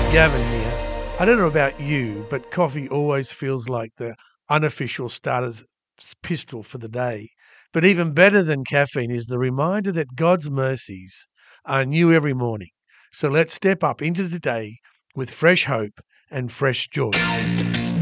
Gavin here. I don't know about you, but coffee always feels like the unofficial starter's pistol for the day. But even better than caffeine is the reminder that God's mercies are new every morning. So let's step up into the day with fresh hope and fresh joy.